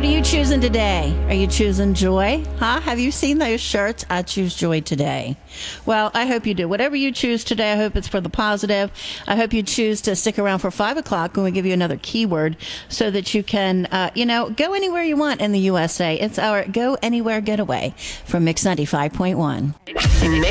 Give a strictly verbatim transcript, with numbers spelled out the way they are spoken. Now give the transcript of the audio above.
What are you choosing today? Are you choosing joy? Huh? Have you seen those shirts? I choose joy today. Well, I hope you do. Whatever you choose today, I hope it's for the positive. I hope you choose to stick around for five o'clock when we give you another keyword so that you can, uh, you know, go anywhere you want in the U S A. It's our Go Anywhere Getaway from Mix ninety-five point one. Mix